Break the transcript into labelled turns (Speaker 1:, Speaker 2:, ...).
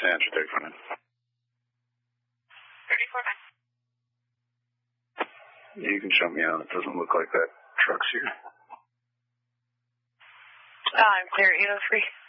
Speaker 1: Sandra 34.
Speaker 2: 34.
Speaker 1: You can show me out. It doesn't look like that truck's here.
Speaker 2: I'm clear, 803.